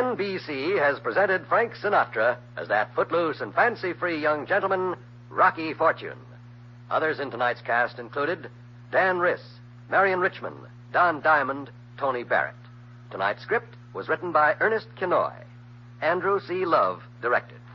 NBC has presented Frank Sinatra as that footloose and fancy-free young gentleman, Rocky Fortune. Others in tonight's cast included Dan Riss, Marion Richmond, Don Diamond, Tony Barrett. Tonight's script was written by Ernest Kinoy. Andrew C. Love directed.